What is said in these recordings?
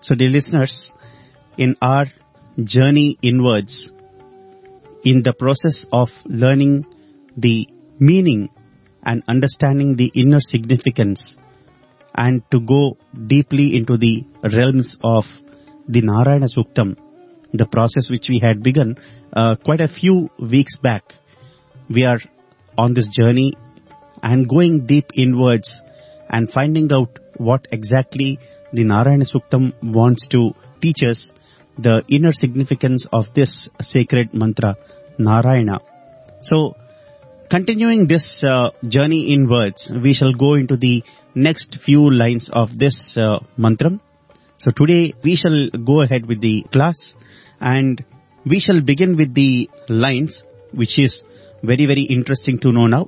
So dear listeners, in our journey inwards, in the process of learning the meaning and understanding the inner significance and to go deeply into the realms of the Narayana Suktam, the process which we had begun quite a few weeks back, we are on this journey and going deep inwards and finding out what exactly the Narayana Suktam wants to teach us, the inner significance of this sacred mantra, Narayana. So, continuing this journey inwards, we shall go into the next few lines of this mantram. So today we shall go ahead with the class and we shall begin with the lines which is very, very interesting to know now.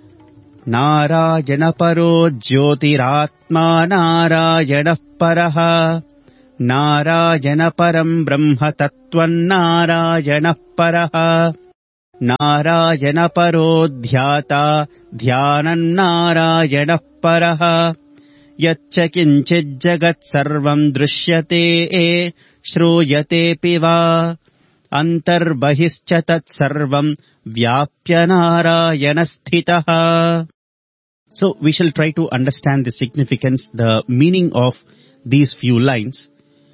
Narayana paro jyotiratma Narayana paraha Narayana param brahma tattvan Narayana paraha Narayana paro dhyata dhyanam Narayana paraha Yaccha kinchid jagat sarvam drishyate shruyate piva antarbahishcha tat sarvam vyapya Narayana sthitaha. So we shall try to understand the significance, the meaning of these few lines.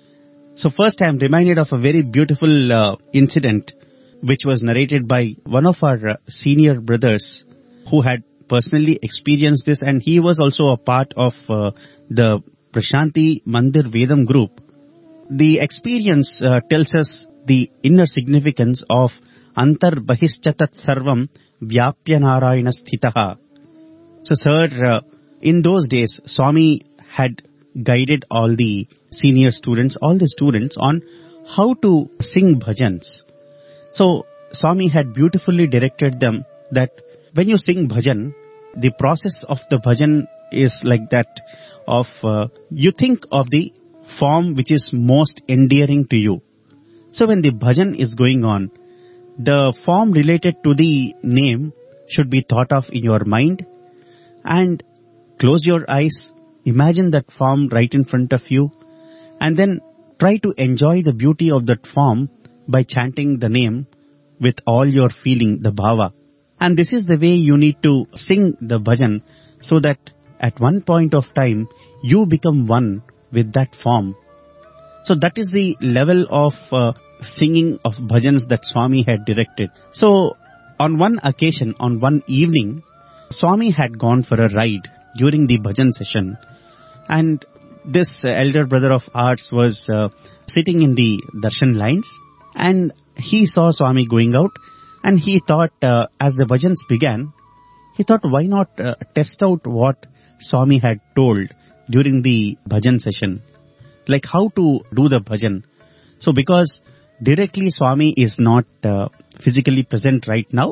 So first I am reminded of a very beautiful incident which was narrated by one of our senior brothers who had personally experienced this, and he was also a part of the Prashanti Mandir Vedam group. The experience tells us the inner significance of Antar Bahishchatat Sarvam Vyapya Narayana Sthitaha. So sir, in those days, Swami had guided all the senior students, all the students on how to sing bhajans. So Swami had beautifully directed them that when you sing bhajan, the process of the bhajan is like that of, you think of the form which is most endearing to you. So when the bhajan is going on, the form related to the name should be thought of in your mind and close your eyes, imagine that form right in front of you and then try to enjoy the beauty of that form by chanting the name with all your feeling, the bhava. And this is the way you need to sing the bhajan so that at one point of time you become one with that form. So that is the level of singing of bhajans that Swami had directed. So on one occasion, on one evening, Swami had gone for a ride during the bhajan session. And this elder brother of ours was sitting in the darshan lines and he saw Swami going out. And he thought, as the bhajans began, he thought, why not test out what Swami had told during the bhajan session? Like how to do the bhajan. So because directly Swami is not physically present right now,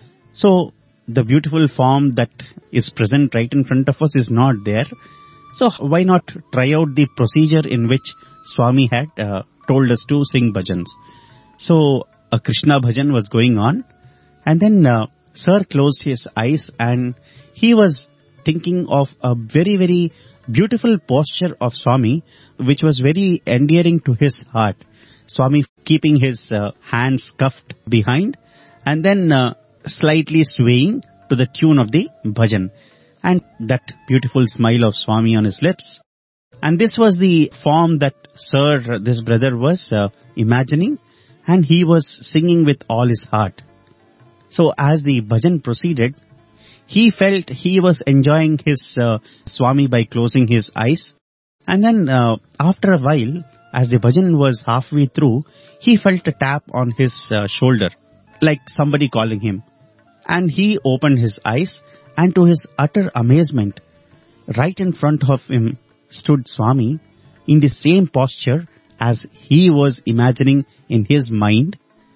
so the beautiful form that is present right in front of us is not there. So why not try out the procedure in which Swami had told us to sing bhajans? So a Krishna bhajan was going on and then sir closed his eyes and he was thinking of a very, very beautiful posture of Swami which was very endearing to his heart. Swami keeping his hands cuffed behind and then slightly swaying to the tune of the bhajan and that beautiful smile of Swami on his lips. And this was the form that sir, this brother was imagining. And he was singing with all his heart. So as the bhajan proceeded, he felt he was enjoying his Swami by closing his eyes. And then after a while, as the bhajan was halfway through, he felt a tap on his shoulder, like somebody calling him. And he opened his eyes and to his utter amazement, right in front of him stood Swami in the same posture as he was imagining in his mind.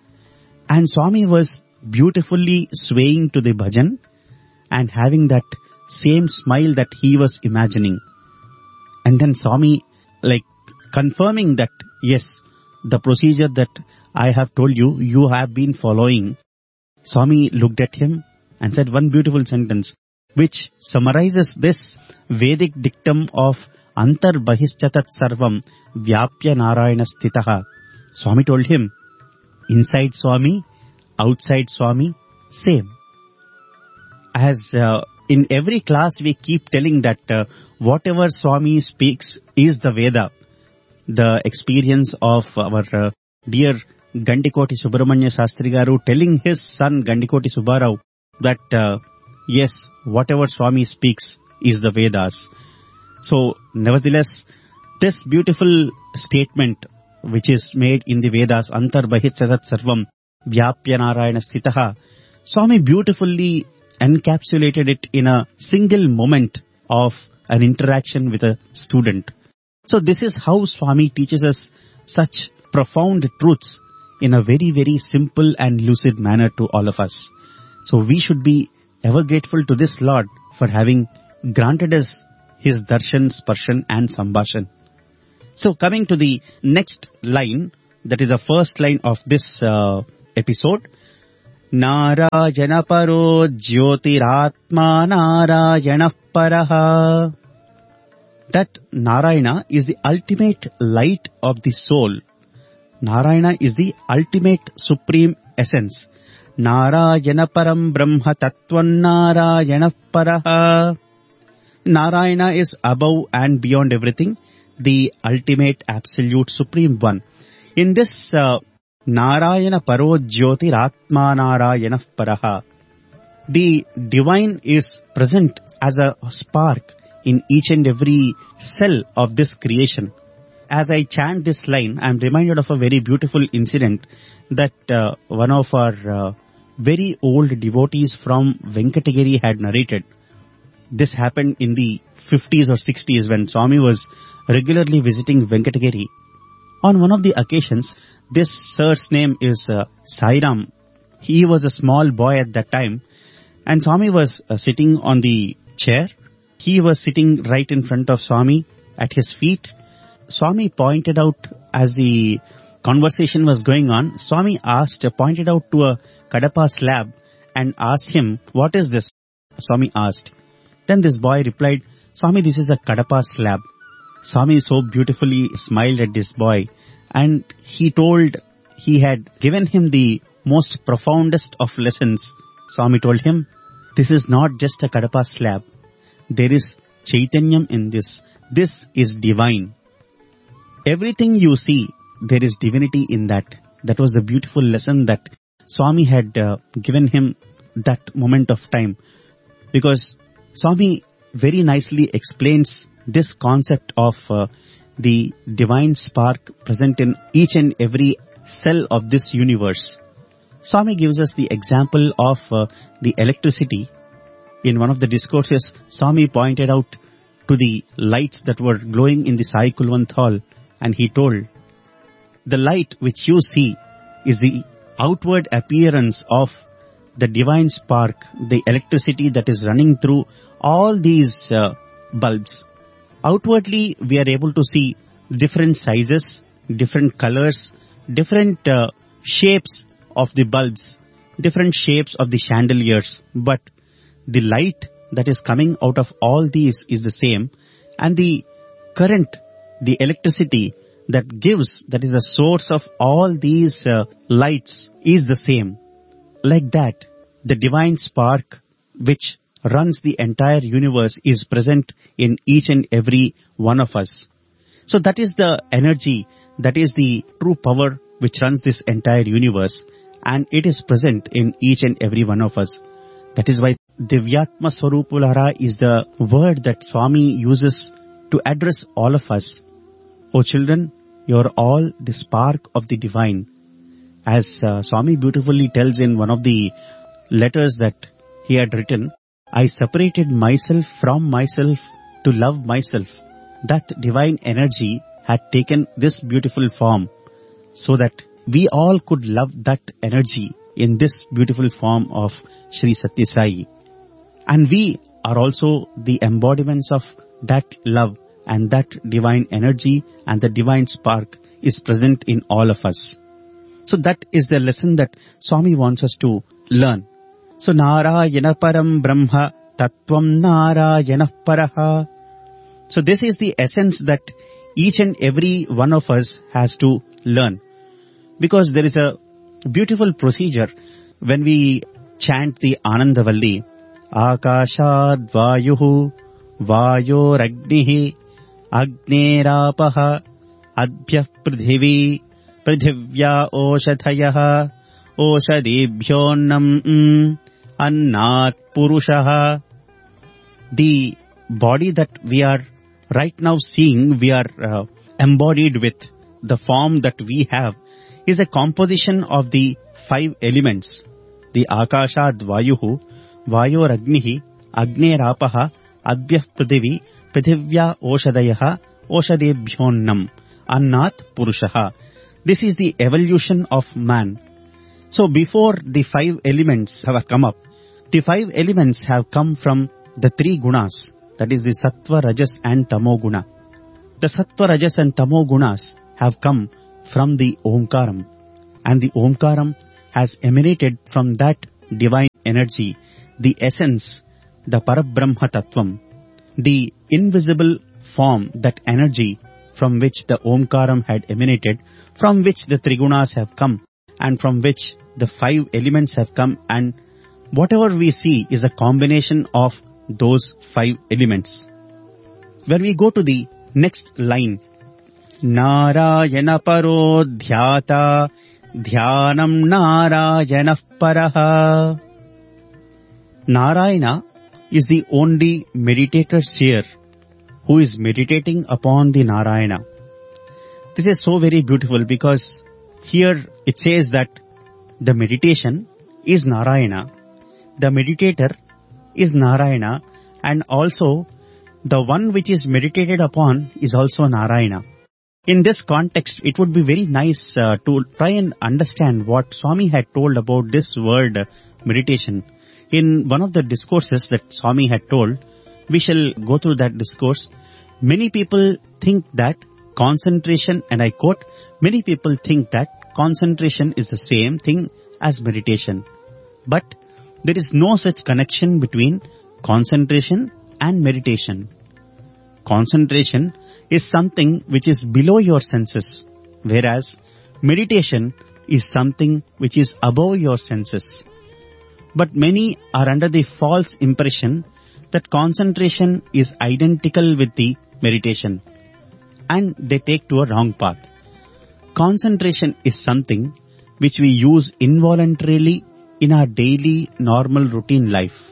And Swami was beautifully swaying to the bhajan and having that same smile that he was imagining. And then Swami, like confirming that, yes, the procedure that I have told you, you have been following. Swami looked at him and said one beautiful sentence, which summarizes this Vedic dictum of Antarbahishchatat sarvam vyapya narayana stitaha. Swami told him, inside Swami, outside Swami, same. As in every class we keep telling that whatever Swami speaks is the Veda. The experience of our dear Gandikoti Subramanya Shastri Garu telling his son Gandikoti Subbarao that yes, whatever Swami speaks is the Vedas. So nevertheless, this beautiful statement which is made in the Vedas, Antarbahishchatat sarvam vyapya narayana stitaha, Swami beautifully encapsulated it in a single moment of an interaction with a student. So this is how Swami teaches us such profound truths in a very, very simple and lucid manner to all of us. So we should be ever grateful to this Lord for having granted us his darshan, sparshan and sambhashan. So coming to the next line, that is the first line of this episode. Narayana paro jyotiratma narayana paraha. That Narayana is the ultimate light of the soul. Narayana is the ultimate supreme essence. Narayana param brahma tattvan narayana paraha. Narayana is above and beyond everything, the ultimate absolute supreme one. In this Narayana paro jyotiratma narayana paraha, the divine is present as a spark in each and every cell of this creation. As I chant this line, I am reminded of a very beautiful incident that one of our very old devotees from Venkatagiri had narrated. This happened in the 50s or 60s when Swami was regularly visiting Venkatagiri. On one of the occasions, this sir's name is Sairam. He was a small boy at that time, and Swami was sitting on the chair. He was sitting right in front of Swami at his feet. Swami pointed out, as the conversation was going on, Swami pointed out to a Kadapa slab and asked him, "What is this?" Swami asked. Then this boy replied, "Swami, this is a Kadapa slab." Swami so beautifully smiled at this boy, and he told he had given him the most profoundest of lessons. Swami told him, "This is not just a Kadapa slab. There is Chaitanyam in this. This is divine. Everything you see, there is divinity in that." That was the beautiful lesson that Swami had given him that moment of time. Because Swami very nicely explains this concept of the divine spark present in each and every cell of this universe. Swami gives us the example of the electricity. In one of the discourses, Swami pointed out to the lights that were glowing in the Sai Kulwant hall, and he told, the light which you see is the outward appearance of the divine spark, the electricity that is running through all these bulbs. Outwardly, we are able to see different sizes, different colors, different shapes of the bulbs, different shapes of the chandeliers, but the light that is coming out of all these is the same, and the current, the electricity that is the source of all these lights is the same. Like that, the divine spark which runs the entire universe is present in each and every one of us. So that is the energy, that is the true power which runs this entire universe, and it is present in each and every one of us. That is why Divyatma Swarupulhara is the word that Swami uses to address all of us. O children, you are all the spark of the divine. As Swami beautifully tells in one of the letters that he had written, I separated myself from myself to love myself. That divine energy had taken this beautiful form so that we all could love that energy in this beautiful form of Sri Satya Sai. And we are also the embodiments of that love, and that divine energy and the divine spark is present in all of us. So that is the lesson that Swami wants us to learn. So Narayana param brahma tattvam narayana paraha. So this is the essence that each and every one of us has to learn. Because there is a beautiful procedure when we chant the Anandavalli. Akashad Vayuhu Vayoragnihi Agnerapah Adhyah Prithivi Prithivya Oshadhayaha Oshadibhyonnam Annat Purushaha. The body that we are right now seeing, we are embodied with, the form that we have, is a composition of the 5 elements. The Akashad Vayuhu, Vayoragnihi, Agnerapah, Adhyah Prithivi, Prithivya Oshadayaha, Oshadebhyonnam, Annat Purushaha. This is the evolution of man. So before the 5 elements have come up, the 5 elements have come from the 3 gunas, that is the Sattva, Rajas and Tamo guna. The Sattva, Rajas and Tamo gunas have come from the Omkaram, and the Omkaram has emanated from that divine energy, the essence, the Parabrahma Tattvam, the invisible form, that energy from which the Omkaram had emanated, from which the Trigunas have come, and from which the 5 elements have come, and whatever we see is a combination of those 5 elements. When we go to the next line, Narayana paro dhyata dhyanam Narayana paraha. Narayana is the only meditator here who is meditating upon the Narayana. This is so very beautiful because here it says that the meditation is Narayana, the meditator is Narayana, and also the one which is meditated upon is also Narayana. In this context, it would be very nice to try and understand what Swami had told about this word meditation. In one of the discourses that Swami had told, we shall go through that discourse. Many people think that concentration, and I quote, many people think that concentration is the same thing as meditation. But there is no such connection between concentration and meditation. Concentration is something which is below your senses, whereas meditation is something which is above your senses. But many are under the false impression that concentration is identical with the meditation, and they take to a wrong path. Concentration is something which we use involuntarily in our daily normal routine life.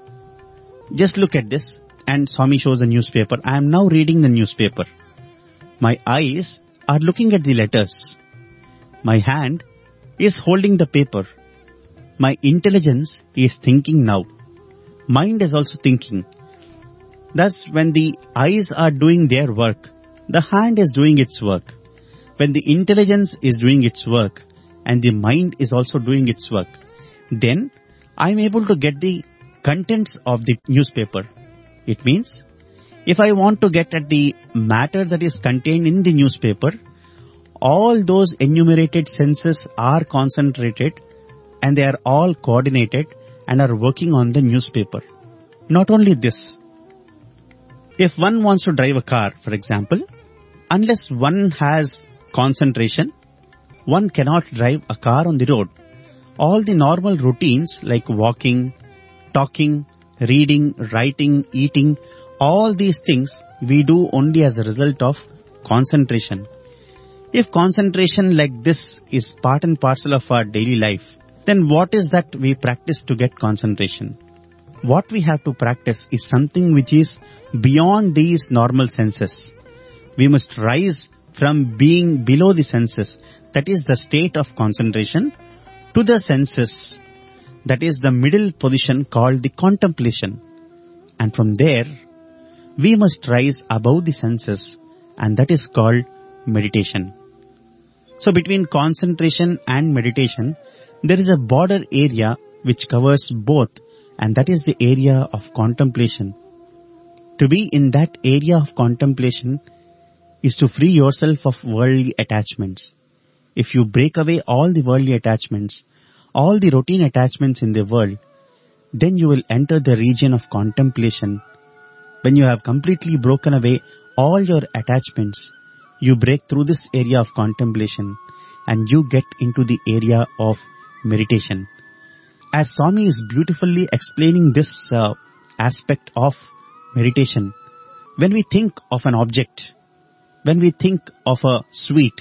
Just look at this, and Swami shows a newspaper. I am now reading the newspaper. My eyes are looking at the letters. My hand is holding the paper. My intelligence is thinking now. Mind is also thinking. Thus, when the eyes are doing their work, the hand is doing its work. When the intelligence is doing its work, and the mind is also doing its work, then I am able to get the contents of the newspaper. It means, if I want to get at the matter that is contained in the newspaper, all those enumerated senses are concentrated and they are all coordinated and are working on the newspaper. Not only this, if one wants to drive a car, for example, unless one has concentration, one cannot drive a car on the road. All the normal routines like walking, talking, reading, writing, eating, all these things we do only as a result of concentration. If concentration like this is part and parcel of our daily life, then what is that we practice to get concentration? What we have to practice is something which is beyond these normal senses. We must rise from being below the senses, that is the state of concentration, to the senses, that is the middle position called the contemplation. And from there, we must rise above the senses, and that is called meditation. So between concentration and meditation, there is a border area which covers both, and that is the area of contemplation. To be in that area of contemplation is to free yourself of worldly attachments. If you break away all the worldly attachments, all the routine attachments in the world, then you will enter the region of contemplation, when you have completely broken away all your attachments, you break through this area of contemplation and you get into the area of meditation. As Swami is beautifully explaining this aspect of meditation, when we think of an object, when we think of a sweet,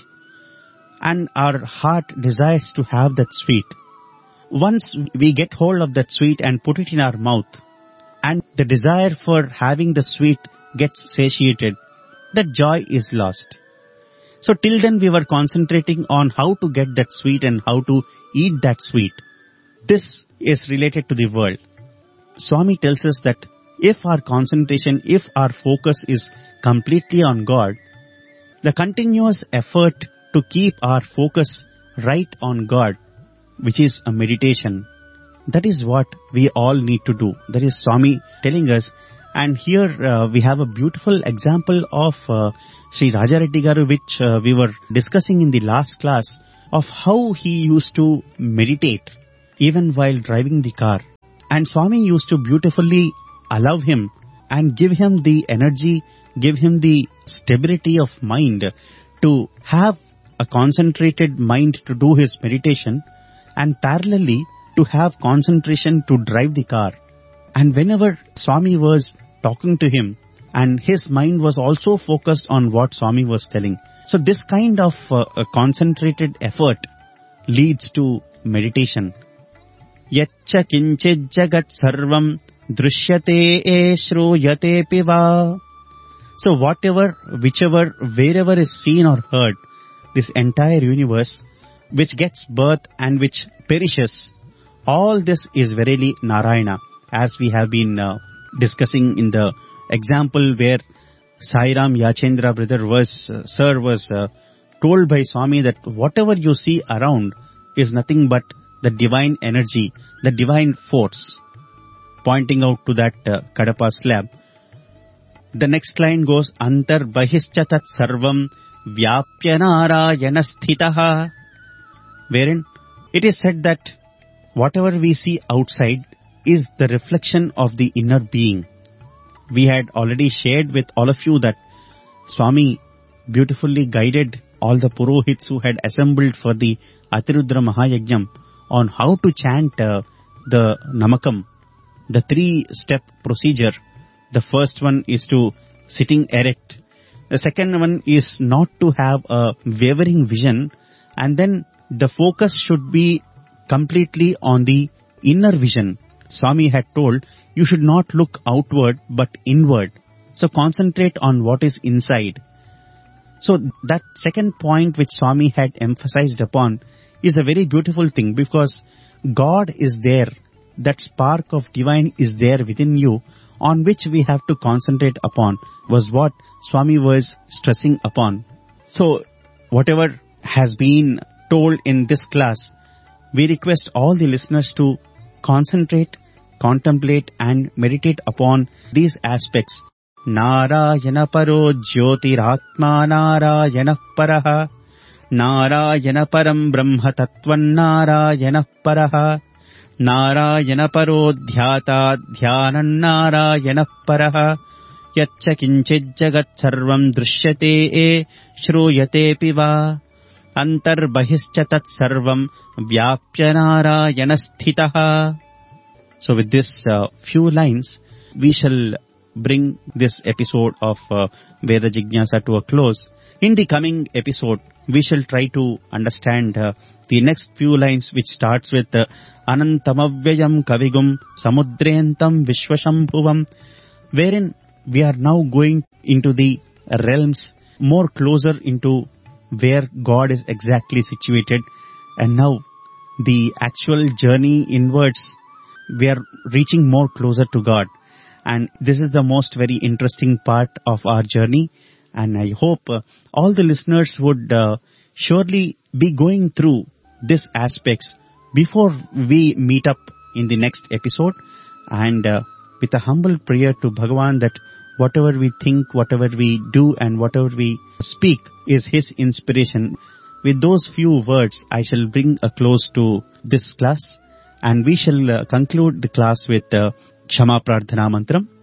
and our heart desires to have that sweet, once we get hold of that sweet and put it in our mouth, and the desire for having the sweet gets satiated, that joy is lost. So till then we were concentrating on how to get that sweet and how to eat that sweet. This is related to the world. Swami tells us that if our concentration, if our focus is completely on God, the continuous effort to keep our focus right on God, which is a meditation, that is what we all need to do. That is Swami telling us. And here we have a beautiful example of Sri Raja Reddy Garu, which we were discussing in the last class, of how he used to meditate even while driving the car. And Swami used to beautifully allow him and give him the energy, give him the stability of mind to have a concentrated mind to do his meditation, and parallelly to have concentration to drive the car. And whenever Swami was talking to him, and his mind was also focused on what Swami was telling. So this kind of a concentrated effort leads to meditation. Yaccha kinchid jagat sarvam drishyate shruyate piva. So whatever, whichever, wherever is seen or heard, this entire universe which gets birth and which perishes, all this is verily Narayana, as we have been discussing in the example where Sairam Yachendra brother was told by Swami that whatever you see around is nothing but the divine energy, the divine force, pointing out to that Kadapa slab. The next line goes, Antar Bahischa Tat Sarvam Vyapya Narayana Sthitaha, wherein it is said that whatever we see outside is the reflection of the inner being. We had already shared with all of you that Swami beautifully guided all the Purohits who had assembled for the Atirudra Mahayajnam on how to chant the Namakam, the 3-step procedure. The first one is to sitting erect. The second one is not to have a wavering vision, and then the focus should be completely on the inner vision. Swami had told, you should not look outward but inward. So concentrate on what is inside. So that second point which Swami had emphasized upon is a very beautiful thing, because God is there. That spark of divine is there within you, on which we have to concentrate upon, was what Swami was stressing upon. So whatever has been told in this class, we request all the listeners to concentrate, contemplate and meditate upon these aspects. Narayana paro jyotiratma narayana paraha, narayana param brahma tattvan narayana paraha, narayana paro dhyata dhyanan narayana paraha, yaccha kinchid jagat sarvam drishyate shruyate piva, antar bahischa tat sarvam vyapya narayana sthitaha. So with this few lines, we shall bring this episode of Veda Jignasa to a close. In the coming episode, we shall try to understand the next few lines, which starts with Anantamavyayam Kavigum Samudrentam Vishwashambhuvam, wherein we are now going into the realms more closer into where God is exactly situated, and now the actual journey inwards, we are reaching more closer to God. And this is the most very interesting part of our journey. And I hope all the listeners would surely be going through these aspects before we meet up in the next episode. And with a humble prayer to Bhagavan that whatever we think, whatever we do and whatever we speak is His inspiration. With those few words, I shall bring a close to this class. And we shall conclude the class with Kshama Prarthana Mantram.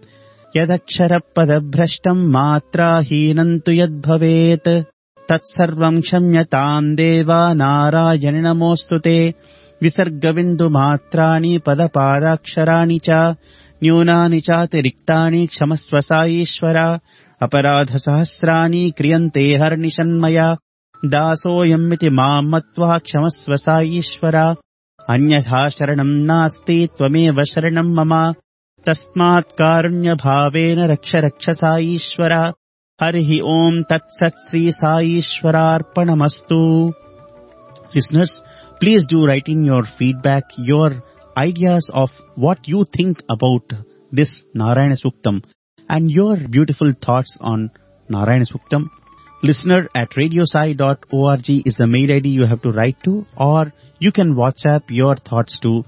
यदक्षरपदभ्रष्टम् मात्राहीनम् तु यद्भवेत् तत्सर्वम् क्षम्यताम् देवा नारायण नमोऽस्तु ते। विसर्गबिन्दुमात्राणि पदपादाक्षराणि च न्यूनानि चातिरिक्तानि क्षमस्व साईश्वर। अपराधसहस्राणि क्रियन्ते हर्निशन्मया दासोऽयमिति माम् मत्वा क्षमस्व साईश्वर। अन्यथा शरणम् नास्ति त्वमेव शरणम् मम तस्मात् कारुण्यभावेन रक्ष रक्ष साईश्वर। हरिः ओम् तत्सत् Shri साईश्वरार्पणमस्तु। Listeners, please do write in your feedback, your ideas of what you think about this Narayana Suktam and your beautiful thoughts on Narayana Suktam. listener@radiosai.org is the mail ID you have to write to, or you can WhatsApp your thoughts to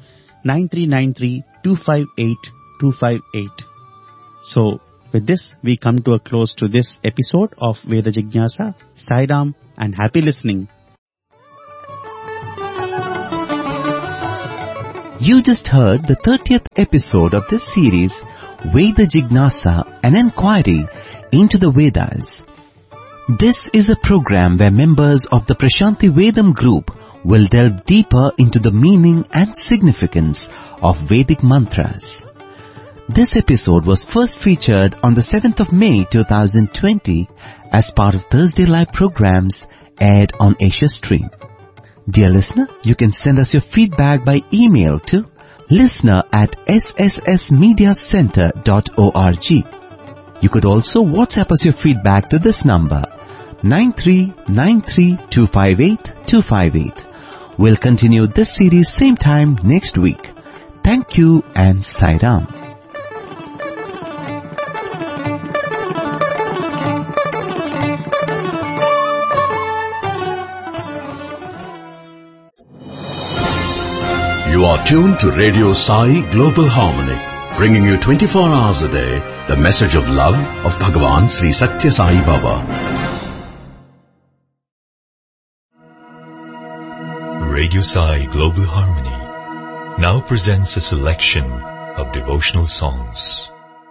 9393-258-258. So, with this, we come to a close to this episode of Veda Jignasa. Sai Ram and happy listening. You just heard the 30th episode of this series, Veda Jignasa, an inquiry into the Vedas. This is a program where members of the Prashanti Vedam group will delve deeper into the meaning and significance of Vedic mantras. This episode was first featured on the 7th of May 2020 as part of Thursday Live programs aired on Asia Stream. Dear listener, you can send us your feedback by email to listener@sssmediacenter.org. You could also WhatsApp us your feedback to this number, 9393-258-258. We'll continue this series same time next week. Thank you and Sai Ram. You are tuned to Radio Sai Global Harmony, bringing you 24 hours a day the message of love of Bhagavan Sri Satya Sai Baba. Radio Sai Global Harmony now presents a selection of devotional songs.